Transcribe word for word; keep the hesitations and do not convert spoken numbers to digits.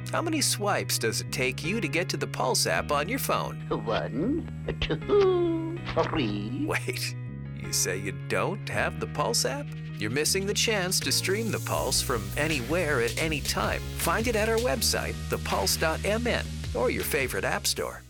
How many swipes does it take you to get to the Pulse app on your phone? One, two, three. Wait, you say you don't have the Pulse app? You're missing the chance to stream the Pulse from anywhere at any time. Find it at our website, the pulse dot m n, or your favorite app store.